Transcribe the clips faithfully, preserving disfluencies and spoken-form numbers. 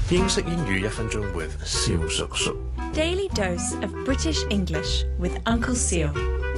英式英語一分鐘 with 蕭叔叔。 Daily dose of British English with Uncle Seal。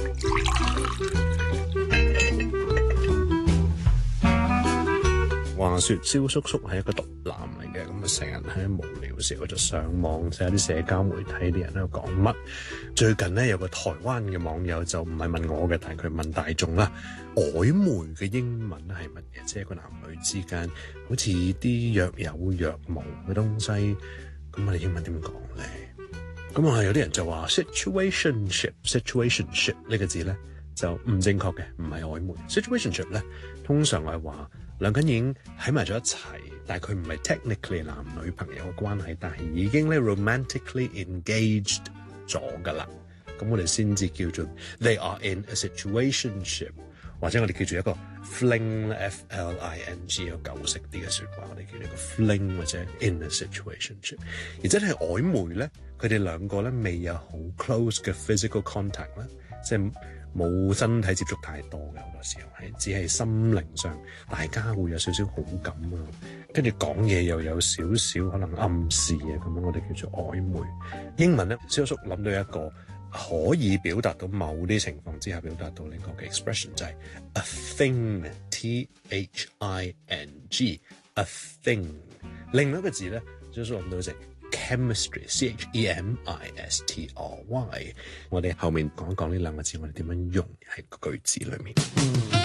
話說蕭叔叔係一個毒男嚟嘅，咁啊成日喺無聊時候就上網睇下啲社交媒體啲人喺度講乜。最近咧有個台灣嘅網友就唔係問我嘅，但係佢問大眾啦，曖昧嘅英文係乜嘢？即係個男女之間好似啲若有若無嘅東西，咁我哋英文點講咧？咁啊有啲人就話 situationship，situationship 呢個字咧就唔正確嘅，唔係曖昧。situationship 咧通常係話兩個人已經喺埋咗一齊，但係佢唔係 technically 男女朋友嘅關係，但係已經咧 romantically engaged 咗㗎啦。咁我哋先至叫做 they are in a situationship， 或者我哋叫做一個 fling F L I N G 一個舊式啲嘅説話，我哋叫做一個 fling 或者 in a situationship。而真係曖昧咧，佢哋兩個咧未有好 close 嘅 physical contact 啦，即係冇身體接觸太多嘅，好多時候係只係心靈上大家會有少少好感啊，跟住講嘢又有少少可能暗示啊，咁樣我哋叫做曖昧。英文咧，蕭叔諗到一個可以表達到某啲情況之下表達到呢個嘅 expression 就係 a thing，T H I N G，a thing。另外一個字咧，蕭叔諗到就係chemistry，C H E M I S T R Y。我哋後面講一講呢兩個字，我哋點樣用喺個句子裏面。